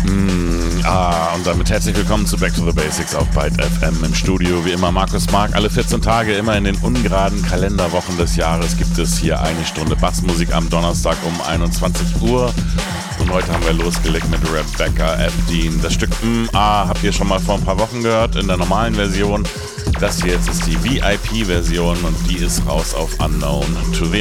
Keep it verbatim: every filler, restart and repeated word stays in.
Mm, ah, und damit herzlich willkommen zu Back to the Basics auf Byte F M. Im Studio wie immer Markus Mark. Alle vierzehn Tage, immer in den ungeraden Kalenderwochen des Jahres, gibt es hier eine Stunde Bassmusik am Donnerstag um einundzwanzig Uhr. Und heute haben wir losgelegt mit Rebecca F. Dean. Das Stück mm, ah habt ihr schon mal vor ein paar Wochen gehört in der normalen Version. Das hier jetzt ist die V I P-Version und die ist raus auf Unknown to the